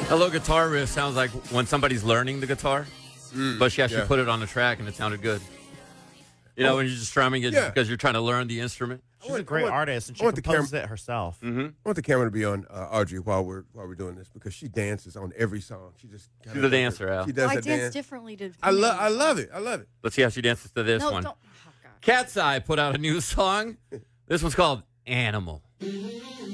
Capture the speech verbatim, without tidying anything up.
A little guitar riff sounds like when somebody's learning the guitar, Mm, but she actually yeah. put it on the track and it sounded good. You know, Oh, when you're just strumming it yeah. because you're trying to learn the instrument. She's want- a great I want- artist, and I she want the composes camera- it herself. Mm-hmm. I want the camera to be on uh, Audrey while we're while we're doing this because she dances on every song. She just She's kinda a does it. dancer, Al. She does Well, I that dance dance. differently to. I love I love it. I love it. Let's see how she dances to this No, one. don't. Oh, God. Cat's Eye put out a new song. This one's called Animal.